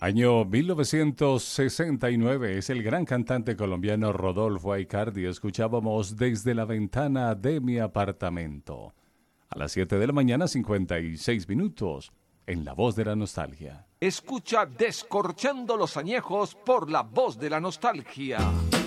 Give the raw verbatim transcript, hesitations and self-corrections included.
Año mil novecientos sesenta y nueve, es el gran cantante colombiano Rodolfo Aicardi. Escuchábamos Desde la ventana de mi apartamento. A las siete de la mañana, cincuenta y seis minutos, en La Voz de la Nostalgia. Escucha Descorchando los Añejos por La Voz de la Nostalgia.